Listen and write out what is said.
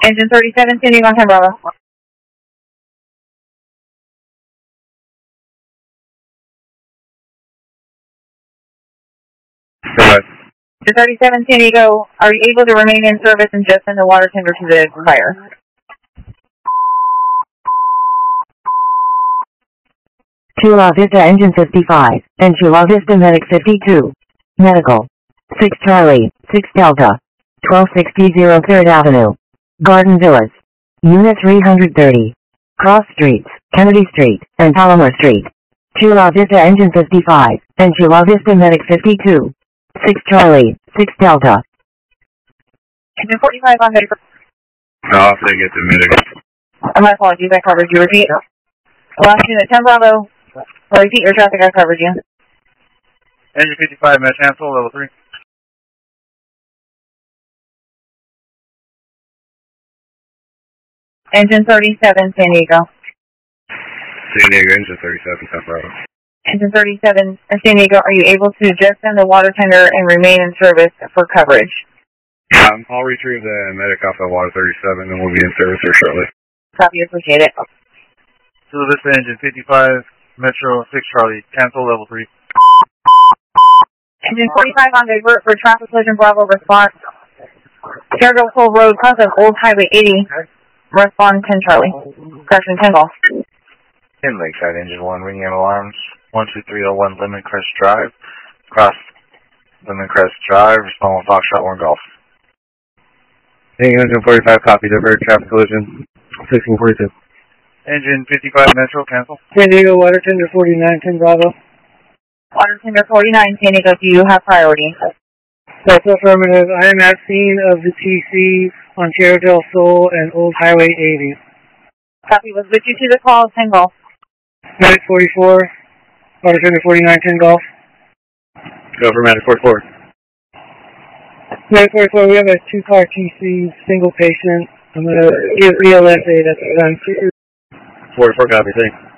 Engine 37, San Diego, 10 Bravo. Right. Engine 37, San Diego, are you able to remain in service and just send the water tender to the fire? Chula Vista Engine 55, and Chula Vista Medic 52. Medical. 6 Charlie, 6 Delta. 1260 3rd Avenue. Garden Villas. Unit 330. Cross Streets, Kennedy Street, and Palomar Street. Chula Vista Engine 55, and Chula Vista Medic 52. 6 Charlie, 6 Delta. Engine 45 on ready for... No, I'll take it to medic. My apologies, I covered you. Repeat. Last unit, 10 Bravo. Repeat your traffic, I covered you. Engine 55, match cancel, level 3. Engine 37, San Diego. San Diego, engine 37, 10 Bravo. Engine 37, San Diego, are you able to just send the water tender and remain in service for coverage? I'll retrieve the medic off of water 37 and we'll be in service here shortly. Copy, appreciate it. So this is engine 55, Metro 6 Charlie, cancel level 3. Engine 45 on divert for traffic collision Bravo response. Cargill Full Road, cross of Old Highway 80. Respond 10 Charlie. Correction 10 Golf. In Lakeside, engine 1, ringing alarms. 12301 Lemon Crest Drive. Cross Lemon Crest Drive, respond with Foxtrot 1 Golf. Engine 45, copy, divert, traffic collision, 1642. Engine 55, Metro, cancel. San Diego, water tender 49, 10 Bravo. Water tender 49, San Diego, do you have priority? That's affirmative. I am at scene of the TC on Tierra del Sol and Old Highway 80. Copy, was with you to the call, 10 Golf. Medic 44, water tender 49, 10 Golf. Go for Medic 44. Medic 44, we have a 2-car TC, single patient. I'm going to give ELS aid at the time. 44, copy, thanks.